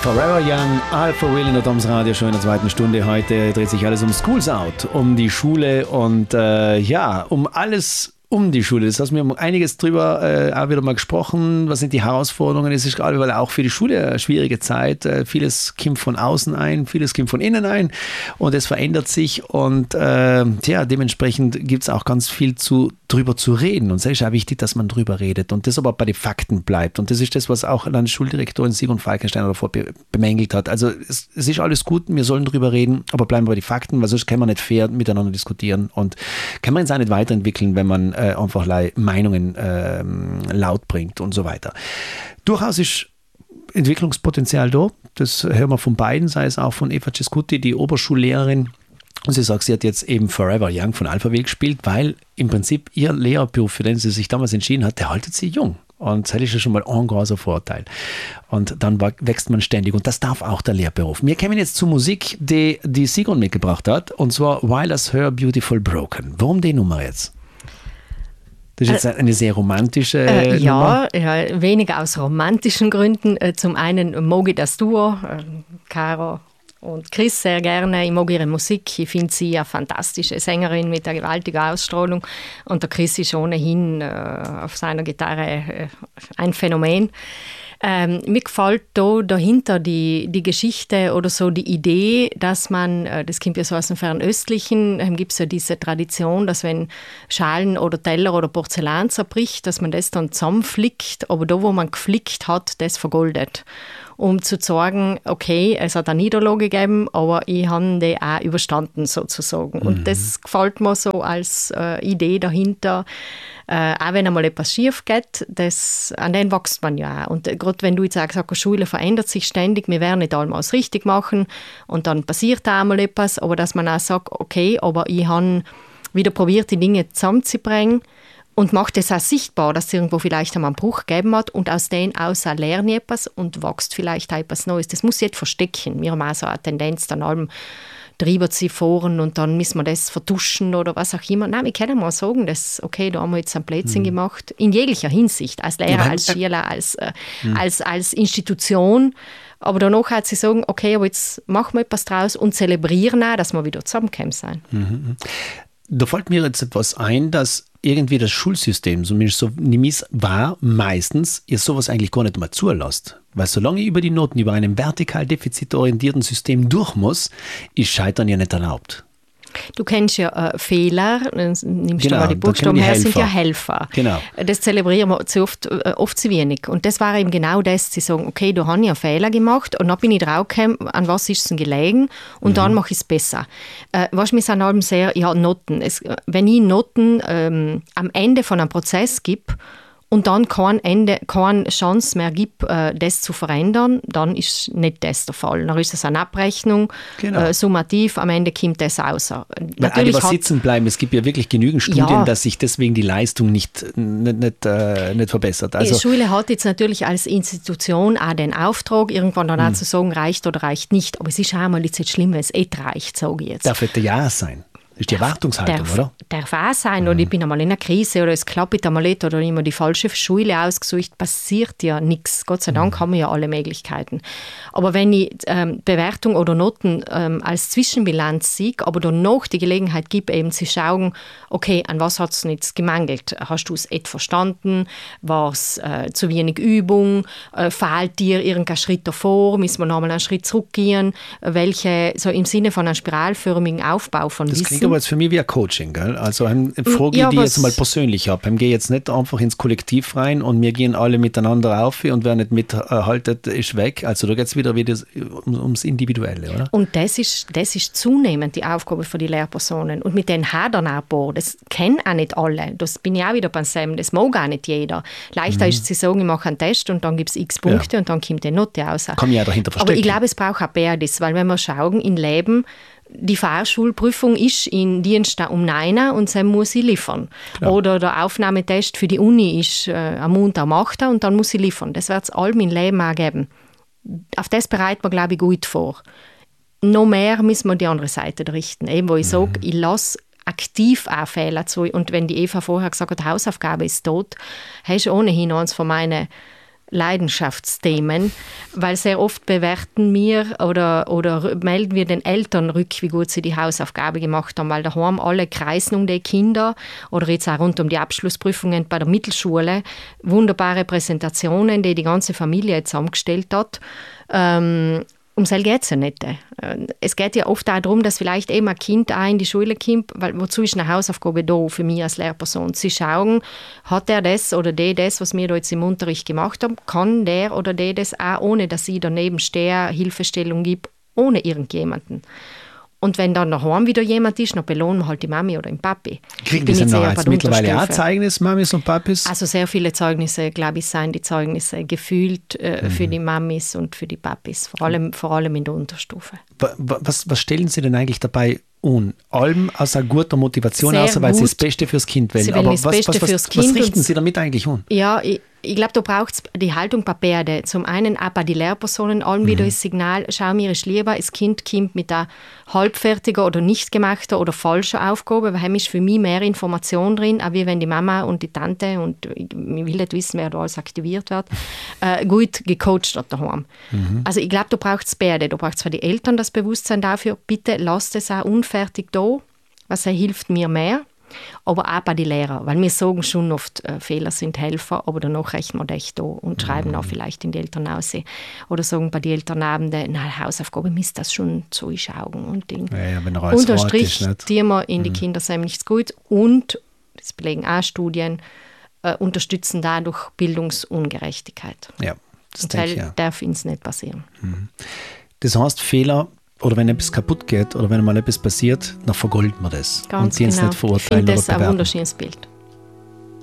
Forever Young, Alpha Will in der Doms Radio Show in der zweiten Stunde. Heute dreht sich alles um Schools Out, um die Schule und um alles um die Schule. Das heißt, wir haben einiges drüber auch wieder mal gesprochen. Was sind die Herausforderungen? Es ist gerade weil auch für die Schule eine schwierige Zeit. Vieles kommt von außen ein, vieles kommt von innen ein und es verändert sich und dementsprechend gibt es auch ganz viel drüber zu reden. Und es ist auch wichtig, dass man drüber redet und das aber bei den Fakten bleibt. Und das ist das, was auch Landesschuldirektorin Sigrun Falkensteiner davor bemängelt hat. Also es ist alles gut, wir sollen drüber reden, aber bleiben wir bei den Fakten, weil sonst kann man nicht fair miteinander diskutieren und kann man es auch nicht weiterentwickeln, wenn man einfach Meinungen laut bringt und so weiter. Durchaus ist Entwicklungspotenzial da. Das hören wir von beiden, sei es auch von Eva Cescuti, die Oberschullehrerin. Und sie sagt, sie hat jetzt eben Forever Young von Alphaville gespielt, weil im Prinzip ihr Lehrerberuf, für den sie sich damals entschieden hat, der haltet sie jung. Und das ist ja schon mal ein großer Vorteil. Und dann wächst man ständig. Und das darf auch der Lehrberuf. Wir kommen jetzt zur Musik, die Sigrun mitgebracht hat. Und zwar While I Her Beautiful Broken. Warum die Nummer jetzt? Das ist jetzt eine sehr romantische Nummer. Ja, weniger aus romantischen Gründen. Zum einen mag ich das Duo, Caro und Chris, sehr gerne. Ich mag ihre Musik. Ich finde sie eine fantastische Sängerin mit einer gewaltigen Ausstrahlung. Und der Chris ist ohnehin auf seiner Gitarre ein Phänomen. Mir gefällt da dahinter die Geschichte oder so die Idee, dass man, das kommt ja so aus dem Fernöstlichen, gibt es ja diese Tradition, dass wenn Schalen oder Teller oder Porzellan zerbricht, dass man das dann zusammenflickt, aber da, wo man geflickt hat, das vergoldet. Um zu sagen, okay, es hat eine Niederlage gegeben, aber ich habe die auch überstanden sozusagen. Und das gefällt mir so als Idee dahinter. Auch wenn einmal etwas schief geht, an den wächst man ja auch. Und gerade wenn du jetzt sagst, die Schule verändert sich ständig, wir werden nicht alles richtig machen und dann passiert da einmal etwas, aber dass man auch sagt, okay, aber ich habe wieder probiert, die Dinge zusammenzubringen und macht es auch sichtbar, dass es irgendwo vielleicht einmal einen Bruch gegeben hat und aus denen aus lerne ich etwas und wächst vielleicht auch etwas Neues. Das muss ich nicht verstecken. Wir haben auch so eine Tendenz, dann allem drüber zu fahren und dann müssen wir das vertuschen oder was auch immer. Nein, wir können mal sagen, dass, okay, da haben wir jetzt einen Blödsinn gemacht, in jeglicher Hinsicht, als Lehrer, als Schüler, als Institution. Aber danach hat sie sagen, okay, aber jetzt machen wir etwas draus und zelebrieren auch, dass wir wieder zusammengekommen sind. Da fällt mir jetzt etwas ein, dass irgendwie das Schulsystem, zumindest so nimm war, meistens ihr sowas eigentlich gar nicht mal zulässt. Weil solange ich über die Noten, über einem vertikal defizitorientierten System durch muss, ist Scheitern ja nicht erlaubt. Du kennst ja Fehler, nimmst du mal die Buchstaben her, sind ja Helfer. Genau. Das zelebrieren wir oft zu wenig. Und das war eben genau das, sie sagen, okay, da habe ich einen Fehler gemacht und dann bin ich draufgekommen, an was ist es denn gelegen und dann mache ich es besser. Was mir sind allem sehr, Noten. Wenn ich Noten am Ende von einem Prozess gebe, und dann keine Chance mehr gibt, das zu verändern, dann ist nicht das der Fall. Dann ist es eine Abrechnung, summativ, am Ende kommt das raus. Natürlich aber sitzen bleiben, es gibt ja wirklich genügend Studien, dass sich deswegen die Leistung nicht verbessert. Also die Schule hat jetzt natürlich als Institution auch den Auftrag, irgendwann dann auch zu sagen, reicht oder reicht nicht. Aber es ist auch mal jetzt nicht schlimm, wenn es nicht reicht, sage ich jetzt. Darf es ja sein? Das ist die Erwartungshaltung, oder? Darf auch sein. Oder ich bin einmal in einer Krise oder es klappt einmal nicht oder immer die falsche Schule ausgesucht, passiert ja nichts. Gott sei Dank haben wir ja alle Möglichkeiten. Aber wenn ich Bewertung oder Noten als Zwischenbilanz sehe, aber danach die Gelegenheit gibt, eben zu schauen, okay, an was hat es jetzt gemangelt? Hast du es nicht verstanden? War es zu wenig Übung? Fehlt dir irgendein Schritt davor? Müssen wir nochmal einen Schritt zurückgehen? Welche, so im Sinne von einem spiralförmigen Aufbau von Wissen. Aber jetzt für mich wie ein Coaching, gell? Also eine Frage, die ich jetzt mal persönlich habe. Ich gehe jetzt nicht einfach ins Kollektiv rein und wir gehen alle miteinander auf und wer nicht mithaltet, ist weg. Also da geht es wieder ums Individuelle, oder? Und das ist zunehmend die Aufgabe für die Lehrpersonen. Und mit den hadern auch ein paar. Das kennen auch nicht alle. Das bin ich auch wieder beim Sam. Das mag auch nicht jeder. Leichter ist es zu sagen, ich mache einen Test und dann gibt es x Punkte und dann kommt die Note raus. Kann ich ja dahinter verstecken. Aber ich glaube, es braucht auch beides, weil wenn wir schauen, im Leben, die Fahrschulprüfung ist in Dienst um 9 Uhr und dann muss ich liefern. Klar. Oder der Aufnahmetest für die Uni ist am Montag um 8 Uhr und dann muss ich liefern. Das wird es allem im Leben auch geben. Auf das bereiten wir, glaube ich, gut vor. Noch mehr müssen wir die andere Seite richten. Eben, wo ich sage, ich lasse aktiv auch Fehler zu. Und wenn die Eva vorher gesagt hat, Hausaufgabe ist tot, hast du ohnehin eines von meinen Leidenschaftsthemen, weil sehr oft bewerten wir oder melden wir den Eltern rück, wie gut sie die Hausaufgabe gemacht haben, weil daheim alle kreisen um die Kinder oder jetzt auch rund um die Abschlussprüfungen bei der Mittelschule, wunderbare Präsentationen, die ganze Familie zusammengestellt hat. Um das geht es ja nicht. Es geht ja oft auch darum, dass vielleicht eben ein Kind auch in die Schule kommt, weil wozu ist eine Hausaufgabe da für mich als Lehrperson? Sie schauen, hat er das oder die das, was wir da jetzt im Unterricht gemacht haben, kann der oder die das auch, ohne dass ich daneben stehe, Hilfestellung gebe, ohne irgendjemanden. Und wenn dann daheim wieder jemand ist, dann belohnen wir halt die Mami oder den Papi. Kriegen die denn jetzt mittlerweile auch Zeugnis, Mamis und Papis? Also sehr viele Zeugnisse, glaube ich, seien die Zeugnisse gefühlt für die Mamis und für die Papis, vor allem in der Unterstufe. Was stellen Sie denn eigentlich dabei an? Allem aus einer guten Motivation aus, weil Sie das Beste fürs Kind wählen. Aber was richten Sie damit eigentlich an? Ja, ich glaube, da braucht es die Haltung bei beiden. Zum einen auch bei den Lehrpersonen allen wieder das Signal, schau mir, ist lieber, das Kind kommt mit einer halbfertigen oder nicht gemachten oder falschen Aufgabe, weil ist für mich mehr Information drin, auch wie wenn die Mama und die Tante, und ich will nicht wissen, wer da alles aktiviert wird, gut gecoacht hat daheim. Also ich glaube, da braucht es beide. Da braucht es für die Eltern das Bewusstsein dafür, bitte lasst es auch unfertig da, was hilft mir mehr. Aber auch bei den Lehrern, weil wir sagen schon oft, Fehler sind Helfer, aber danach rechnen wir echt da und schreiben auch vielleicht in die Eltern aus. Oder sagen bei den Elternabenden, na, Hausaufgabe müsst das schon zuschauen. Und unterm Strich tun wir in die Kindersheim nichts gut und, das belegen auch Studien, unterstützen dadurch Bildungsungerechtigkeit. Ja, das darf uns nicht passieren. Das heißt, Fehler, oder wenn etwas kaputt geht oder wenn mal etwas passiert, dann vergolden wir das. Ganz und die genau. nicht verurteilen. Ich finde das ein wunderschönes Bild.